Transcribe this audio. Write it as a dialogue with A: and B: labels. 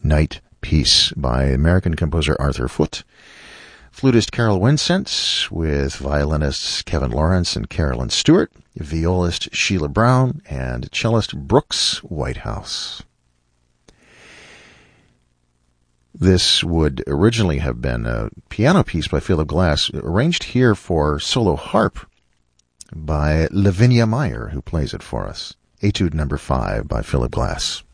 A: Night Piece by American composer Arthur Foote. Flutist Carol Winsent with violinists Kevin Lawrence and Carolyn Stewart, violist Sheila Brown, and cellist Brooks Whitehouse. This would originally have been a piano piece by Philip Glass, arranged here for solo harp by Lavinia Meyer, who plays it for us. Etude number 5 by Philip Glass.